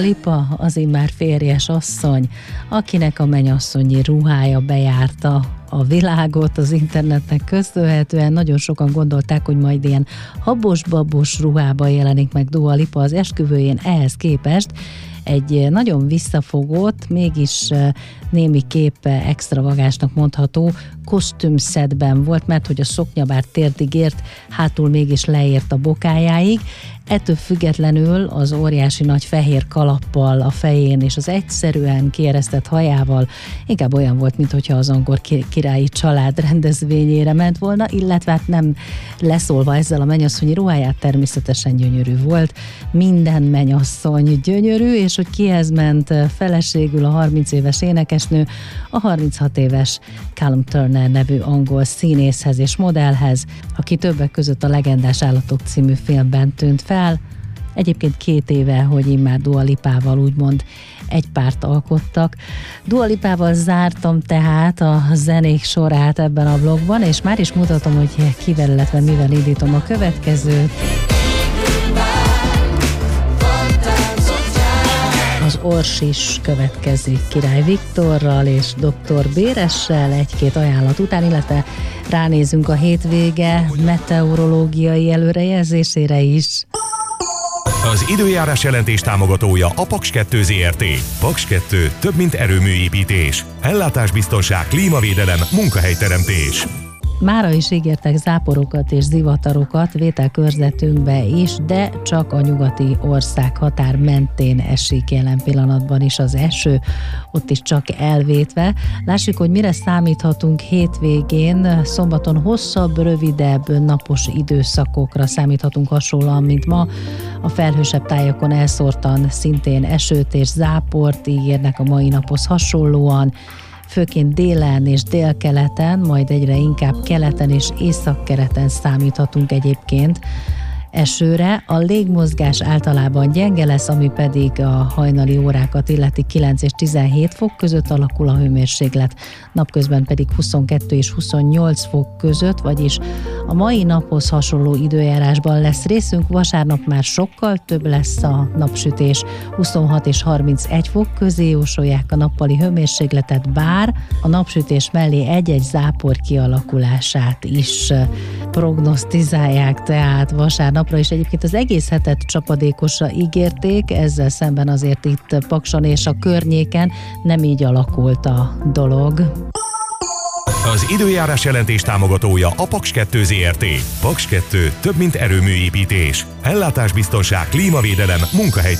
Lipa az immár férjes asszony, akinek a mennyasszonyi ruhája bejárta a világot az internetnek köszönhetően. Nagyon sokan gondolták, hogy majd ilyen habos-babos ruhában jelenik meg Dua Lipa az esküvőjén, ehhez képest egy nagyon visszafogott, mégis némiképp extravagánsnak mondható kosztümszedben volt, mert hogy a szoknya bár térdig ért, hátul mégis leért a bokájáig. Ettől függetlenül az óriási nagy fehér kalappal a fején és az egyszerűen kieresztett hajával inkább olyan volt, mintha az angol királyi család rendezvényére ment volna, illetve hát nem leszólva ezzel a mennyasszonyi ruháját, természetesen gyönyörű volt. Minden mennyasszony gyönyörű, és hogy kihez ment feleségül a 30 éves énekesnő, a 36 éves Callum Turner nevű angol színészhez és modellhez, aki többek között a Legendás állatok című filmben tűnt fel. Egyébként 2 éve, hogy immár Dua Lipával úgymond egy párt alkottak. Dua Lipával zártam tehát a zenék sorát ebben a blogban, és már is mutatom, hogy kivel, illetve mivel indítom a következőt. Az Orsis következik Király Viktorral és Dr. Béressel egy-két ajánlat után, illetve ránézünk a hétvége meteorológiai előrejelzésére is. Az időjárás jelentés támogatója a Paks 2 Zrt. Paks 2 több, mint erőműépítés. Ellátásbiztonság, klímavédelem, munkahelyteremtés. Mára is ígértek záporokat és zivatarokat vételkörzetünkbe is, de csak a nyugati ország határ mentén esik jelen pillanatban is az eső, ott is csak elvétve. Lássuk, hogy mire számíthatunk hétvégén. Szombaton hosszabb, rövidebb napos időszakokra számíthatunk hasonlóan, mint ma. A felhősebb tájakon elszórtan szintén esőt és záport ígérnek a mai naphoz hasonlóan. Főként délen és délkeleten, majd egyre inkább keleten és északkeleten számíthatunk egyébként esőre. A légmozgás általában gyenge lesz, ami pedig a hajnali órákat illeti 9 és 17 fok között alakul a hőmérséklet, napközben pedig 22 és 28 fok között, vagyis a mai naphoz hasonló időjárásban lesz részünk. Vasárnap már sokkal több lesz a napsütés, 26 és 31 fok közé jósolják a nappali hőmérsékletet, bár a napsütés mellé egy-egy zápor kialakulását is prognosztizálják, tehát vasárnapra is egyébként az egész hetet csapadékosra ígérték, ezzel szemben azért itt Pakson és a környéken nem így alakult a dolog. Az időjárás jelentés támogatója a Paks 2 Zrt. Paks 2 több, mint erőműépítés. Ellátásbiztonság, klímavédelem, munkahelyteremtés.